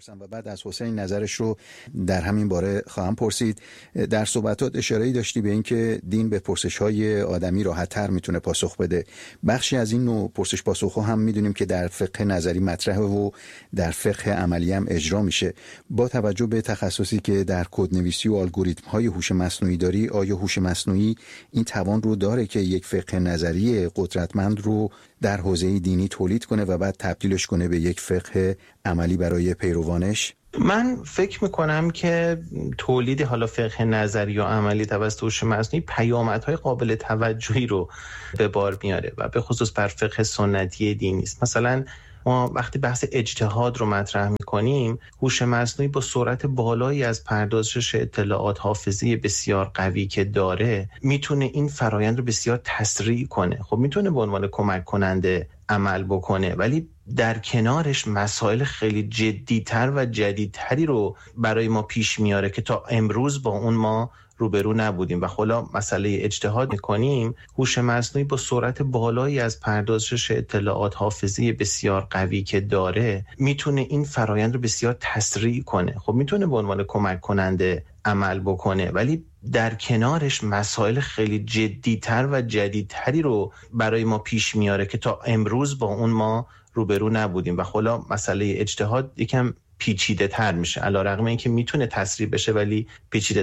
بپرسم و بعد از حسین نظرش رو در همین باره خواهم پرسید. در صحبتات اشاره‌ای داشتی به این که دین به پرسش‌های آدمی راحت‌تر میتونه پاسخ بده. بخشی از این نوع پرسش پاسخ‌ها هم میدونیم که در فقه نظری مطرحه و در فقه عملی هم اجرا میشه. با توجه به تخصصی که در کدنویسی و الگوریتم‌های هوش مصنوعی داری، آیا هوش مصنوعی این توان رو داره که یک فقه نظری قدرتمند رو در حوزه دینی تولید کنه و بعد تبدیلش کنه به یک فقه عملی برای پیروانش؟ من فکر میکنم که تولید حالا فقه نظری و عملی توسط هوش مصنوعی پیامدهای قابل توجهی رو به بار میاره و به خصوص بر فقه سنتی دینی است. مثلا ما وقتی بحث اجتهاد رو مطرح میکنیم، هوش مصنوعی با سرعت بالایی از پردازش اطلاعات، حافظه بسیار قوی که داره، میتونه این فرایند رو بسیار تسریع کنه. خب میتونه به عنوان کمک کننده عمل بکنه، ولی در کنارش مسائل خیلی جدی‌تر و جدیدتری رو برای ما پیش میاره که تا امروز با اون ما روبرو نبودیم. و حالا مسئله اجتهاد میکنیم، هوش مصنوعی با سرعت بالایی از پردازش اطلاعات، حافظه بسیار قوی که داره، میتونه این فرایند رو بسیار تسریع کنه. خب میتونه به عنوان کمک کننده عمل بکنه، ولی در کنارش مسائل خیلی جدی‌تر و جدیدتری رو برای ما پیش میاره که تا امروز با اون ما روبرو نبودیم. و حالا مسئله اجتهاد یکم پیچیده تر میشه، علیرغم اینکه میتونه تسریع بشه ولی پیچیده